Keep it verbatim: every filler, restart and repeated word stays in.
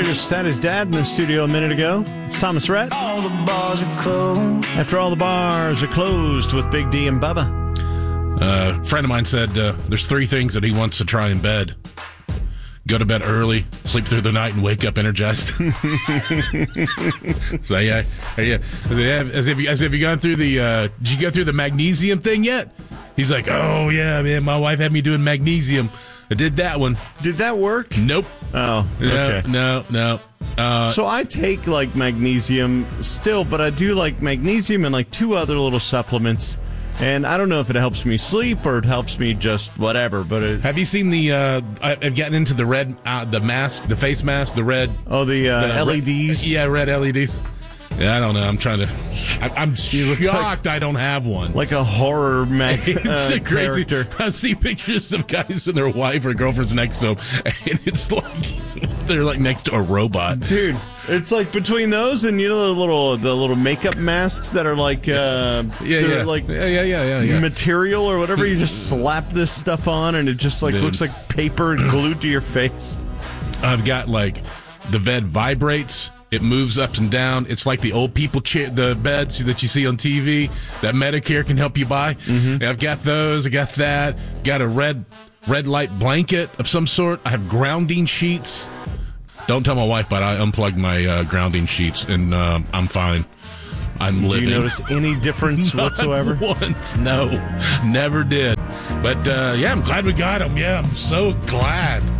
just had his dad in the studio a minute ago. It's Thomas Rhett. All the bars are closed. After all the bars are closed with Big D and Bubba. Uh, a friend of mine said uh, there's three things that he wants to try in bed. Go to bed early, sleep through the night, and wake up energized. So yeah, yeah. As if you, as if you gone through the, uh, did you go through the magnesium thing yet? He's like, oh yeah, man, my wife had me doing magnesium. I did that one. Did that work? Nope. Oh, okay. No, no, no. Uh, so I take like magnesium still, but I do like magnesium and like two other little supplements. And I don't know if it helps me sleep or it helps me just whatever. But it, have you seen the? Uh, I've gotten into the red, uh, the mask, the face mask, the red. Oh, the, uh, the L E Ds. Red, yeah, red L E Ds. Yeah, I don't know. I'm trying to. I, I'm shocked like, I don't have one. Like a horror mag- it's uh, a crazy. character. I see pictures of guys and their wife or girlfriends next to them, and it's like they're like next to a robot. Dude, it's like between those and you know the little the little makeup masks that are like uh, yeah, they're yeah, like yeah, yeah, yeah, yeah, yeah. material or whatever. You just slap this stuff on and it just like Dude. looks like paper glued to your face. I've got like the bed vibrates. It moves up and down. It's like the old people chair, the beds that you see on T V that Medicare can help you buy. Mm-hmm. I've got those. I got that. Got a red red light blanket of some sort. I have grounding sheets. Don't tell my wife, but I unplugged my uh, grounding sheets, and uh, I'm fine. I'm living. Do you notice any difference Not whatsoever? Once, no, never did. But uh, yeah, I'm glad we got them. Yeah, I'm so glad.